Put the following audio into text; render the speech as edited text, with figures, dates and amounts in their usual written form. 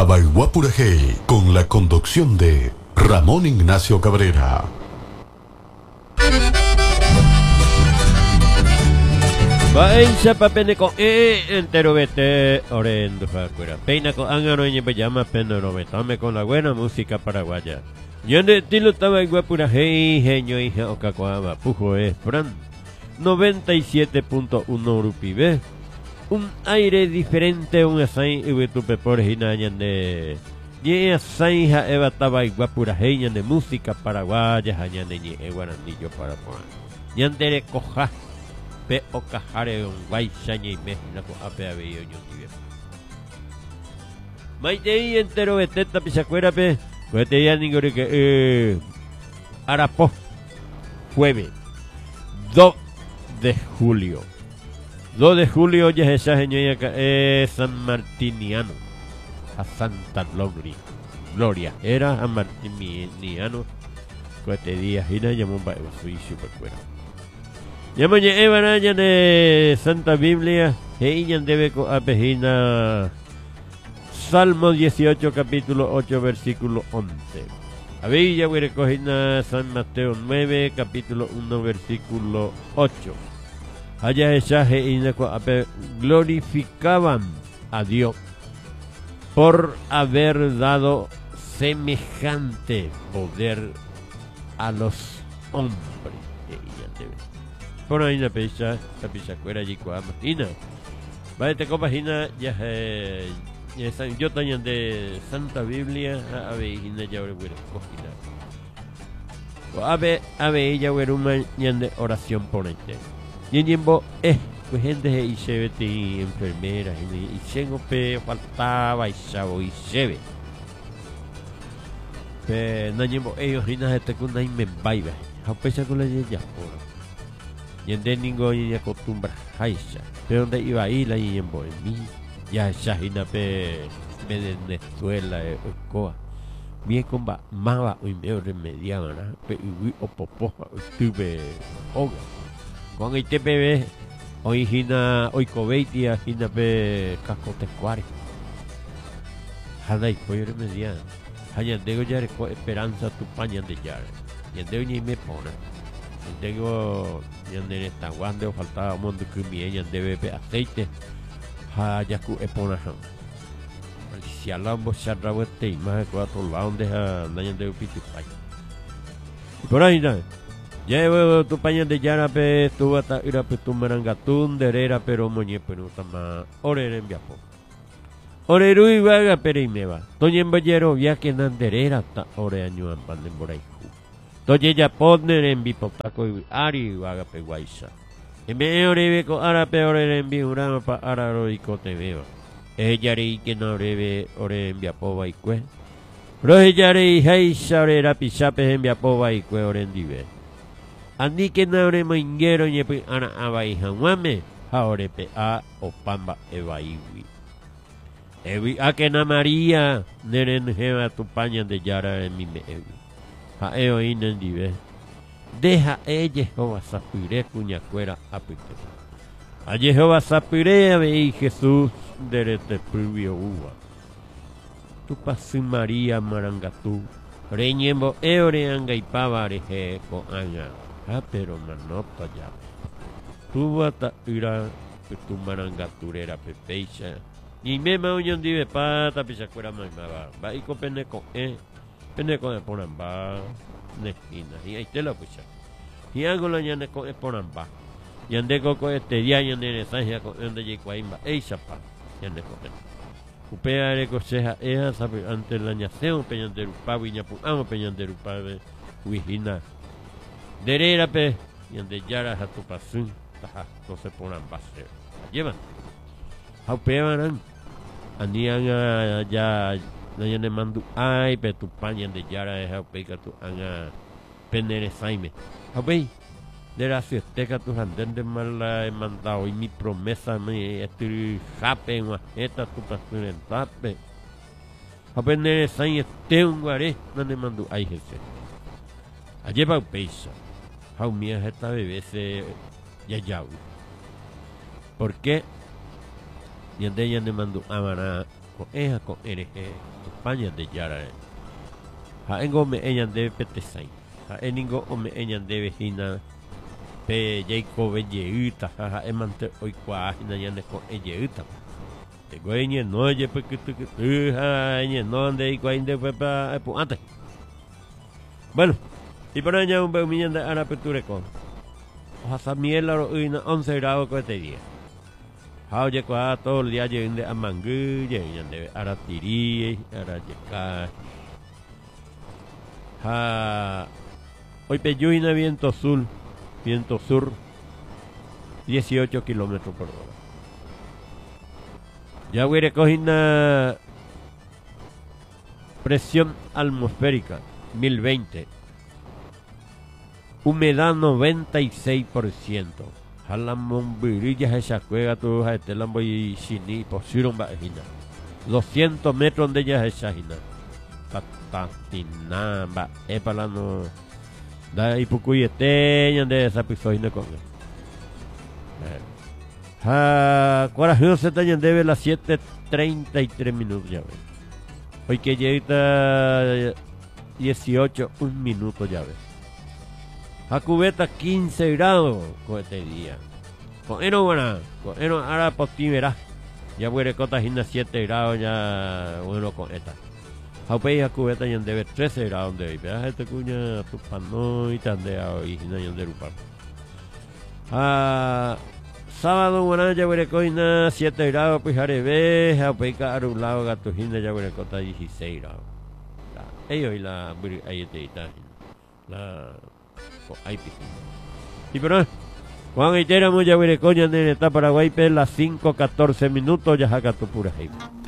Tabaiguapurajey, con la conducción de Ramón Ignacio Cabrera. Baensa papene ko entero vete orendo fuera. Peina con angaro y me llama penero vetame con la buena música paraguaya. Yende tilo Tabaiguapurajey, genio hija okakuaba, pujo es Fran. 97.1 rupibe. Un aire diferente, un asai y tu pepores y nañande. Ye asai ja eva Tabaiguapurajey de música paraguaya, hañande ni guaranillo para poner. Yandere coja. Pe okahare un guaysaña y mezcla con ape abello ñotibe. Maitei entero beteta pisacuera pe. Cuete ya ningore que Arapó. Jueves 2 de julio. 2 de julio ya esa señora que San Martiniano. A Santa Gloria. Era a Martiniano. Cuete día y na llamó para soy super cuera. Yamaña Evanaña de Santa Biblia, Heiñan debe apejina Salmo 18, capítulo 8, versículo 11. Había recogida San Mateo 9, capítulo 1, versículo 8. Allá esa Heiña glorificaban a Dios por haber dado semejante poder a los hombres. Por ahí la pizza cuera allí cuamatina. Vale, te compagina ya yo tañan de Santa Biblia a ver hina ya ver cogina. A ver ella ver una de oración ponente. Y tiempo pues gente y se ve enfermeras y tengo pe faltaba y sabo y se ve. Pero no tiempo ellos hina este con una me baiba. A pesar con la ya por. Y en Deningo y acostumbra Haisha. Pero donde iba ahí la y en Bohemí. Ya Shahina pe Venezuela coa. Bien con mava y medio remediaba, ¿no? Pe y o popoja tuve oga. Con el TPB hoy hina hoy coveitia hina pe cascote cuare. Hanai pues remediada. Hayan dego ya esperanza tu paña de ya. Y en dego ni me pone. Tengo en esta guande o faltaba un montón que mi ella debe aceite ya que eponahan si hablamos charrabuete y más de 4 lados deja dañan de pito y por ahí no llevo tu paña de llana pe tu bata ira pe tu marangatún derera pero moñe pero tama orere en viapo oreru y vaga pero y me va toñe en ballero ya que nanderera ta ore año en panden por ahí. Entonces ya poner en bipotaco y ari vaga peguaisa. En vez de con ara peor en biurama pa ara roico te veo. Ella ri que no rebe ore en biapova y cue. Pero ella ri heisa ore ra pisape en biapova y cue ore en dive. Andi que no ore moinguero y pe ana abai hanwame ha ore pe a o pamba evaiwi. Evi a que na María neren jeva tu paña de yara en mi me evi. A eo inendive. Deja ella Jehová sapire cuña cuera apite. A Jehová sapire a veí Jesús derete privio uva. Tu pasu María marangatú. Reñembo eoreanga y pavareje con anga. Pero manota ya. Tu bata ira tu marangaturera pepeixa. Y me mauñon dive pata pisacuera maimaba. Va y copene con Pendeco de Ponamba, Nestina, y ahí te lo pucha. Y hago la ñane con Ponamba. Y ande con este día y ande en Sanja con ande y Cuaimba, Eisapa, y ande con él. Upea de coseja, ella sabe ante la ñaceo, peñan de Rupavi, ñapu, amo peñan de Rupavi, Huijina. Derera pe, y ande Yara a tu pasún, taja, no se Ponamba, se llevan. Aupeaban, anían ya. No ya ne mandu ay pe tu paña de yara es aupeca tu anga penere saime. Aupei de la siesteca tu anden de mala he mandado y mi promesa me estoy jape en esta tu pasión en tape. Aupei saime este un guare no ne mandu ay jese. Ayer aupeisa. Jaumía esta bebé se ya. ¿Por qué? Y ande ya ne mandu amana con ereje España de yara haengo me eñan de petesai haeningo o me eñan de vecina pe Jacob yeuta emante hoy cuajina yane con yeuta te goeñe no ye porque tu hañe no ande iguainde pepa antes. Bueno, y por allá un millón de arapeture con hasta miel la 11 grados que este día. Oye, todo el día llegan a Mangú, llegan de Aratirí, Arayeca. Hoy peyuina viento sur, 18 kilómetros por hora. Ya voy a recoger una presión atmosférica, 1020. Humedad 96%. Halamon Virilla esa cueva tu Telambo y Shini posiron bajina 200 metros de ella esa hina Tatinamba Epalano Da Ipukuyete de esa pisojina con Corazón se tañan debe las 7:33 minutos ya ves. Hoy que llega 18 un minuto ya ves. A cubeta 15 grados con este día. Con eno buena, con eno ahora postimera. Ya voy a cotar 7 grados ya bueno con esta. A pedir a cubeta ya debe 13 grados de hoy. Pero este cuña tu pano y tande a hoy no ya de rupar. Sábado buena ya voy a cotar 7 grados pues haré a pedir a un lado gatujina ya voy a cotar 16 grados. Ellos y la ahí está la y pero Juan Itera muy ya coña en esta Paraguay las 5:14 minutos ya saca tu pura